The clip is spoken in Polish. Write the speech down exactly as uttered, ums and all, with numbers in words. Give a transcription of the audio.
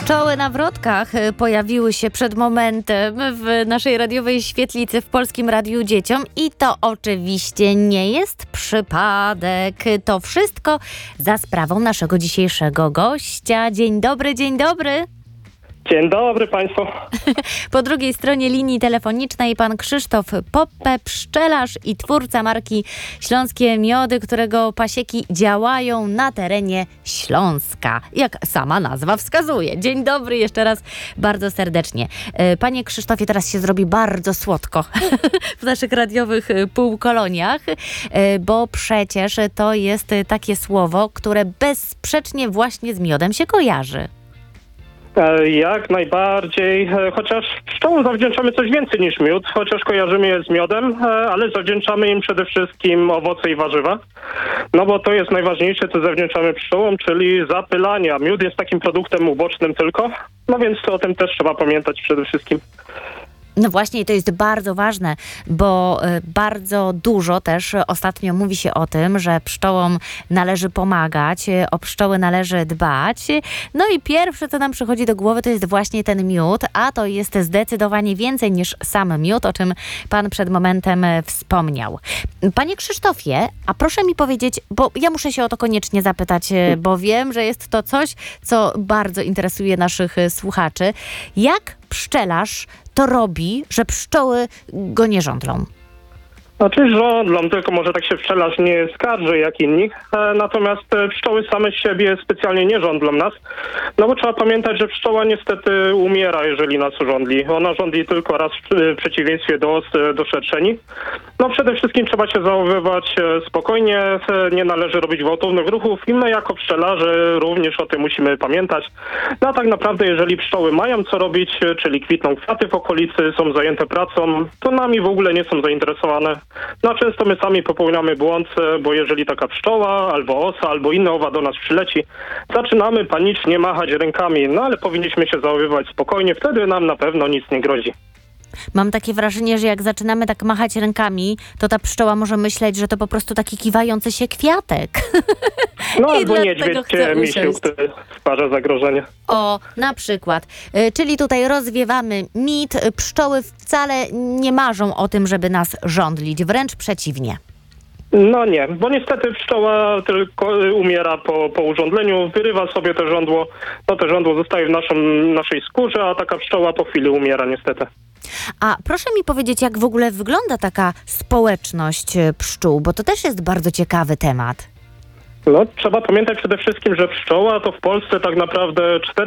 Pszczoły na wrotkach pojawiły się przed momentem w naszej radiowej świetlicy w Polskim Radiu Dzieciom i to oczywiście nie jest przypadek. To wszystko za sprawą naszego dzisiejszego gościa. Dzień dobry, dzień dobry. Dzień dobry Państwu. Po drugiej stronie linii telefonicznej pan Krzysztof Poppe, pszczelarz i twórca marki Śląskie Miody, którego pasieki działają na terenie Śląska, jak sama nazwa wskazuje. Dzień dobry jeszcze raz bardzo serdecznie. Panie Krzysztofie, teraz się zrobi bardzo słodko w naszych radiowych półkoloniach, bo przecież to jest takie słowo, które bezsprzecznie właśnie z miodem się kojarzy. Jak najbardziej, chociaż pszczołom zawdzięczamy coś więcej niż miód, chociaż kojarzymy je z miodem, ale zawdzięczamy im przede wszystkim owoce i warzywa, no bo to jest najważniejsze, co zawdzięczamy pszczołom, czyli zapylania. Miód jest takim produktem ubocznym tylko, no więc o tym też trzeba pamiętać przede wszystkim. No właśnie, to jest bardzo ważne, bo bardzo dużo też ostatnio mówi się o tym, że pszczołom należy pomagać, o pszczoły należy dbać. No i pierwsze, co nam przychodzi do głowy, to jest właśnie ten miód, a to jest zdecydowanie więcej niż sam miód, o czym pan przed momentem wspomniał. Panie Krzysztofie, a proszę mi powiedzieć, bo ja muszę się o to koniecznie zapytać, bo wiem, że jest to coś, co bardzo interesuje naszych słuchaczy. Jak pszczelarz to robi, że pszczoły go nie żądlą? Znaczy żądlą, tylko może tak się pszczelarz nie skarży jak inni, e, natomiast pszczoły same z siebie specjalnie nie żądlą nas, no bo trzeba pamiętać, że pszczoła niestety umiera, jeżeli nas żądli. Ona żądli tylko raz w przeciwieństwie do os, do szerszeni. No przede wszystkim trzeba się zachowywać spokojnie, nie należy robić gwałtownych ruchów i my jako pszczelarze również o tym musimy pamiętać. No a tak naprawdę jeżeli pszczoły mają co robić, czyli kwitną kwiaty w okolicy, są zajęte pracą, to nami w ogóle nie są zainteresowane. No często my sami popełniamy błąd, bo jeżeli taka pszczoła, albo osa, albo inna owa do nas przyleci, zaczynamy panicznie machać rękami, no ale powinniśmy się zachowywać spokojnie, wtedy nam na pewno nic nie grozi. Mam takie wrażenie, że jak zaczynamy tak machać rękami, to ta pszczoła może myśleć, że to po prostu taki kiwający się kwiatek. No albo niedźwiedź, misiu, który stwarza zagrożenie. O, na przykład. Y, czyli tutaj rozwiewamy mit. Pszczoły wcale nie marzą o tym, żeby nas żądlić. Wręcz przeciwnie. No nie, bo niestety pszczoła tylko umiera po, po urządleniu, wyrywa sobie to żądło, no to żądło zostaje w naszym, naszej skórze, a taka pszczoła po chwili umiera niestety. A proszę mi powiedzieć, jak w ogóle wygląda taka społeczność pszczół, bo to też jest bardzo ciekawy temat. No trzeba pamiętać przede wszystkim, że pszczoła to w Polsce tak naprawdę cztery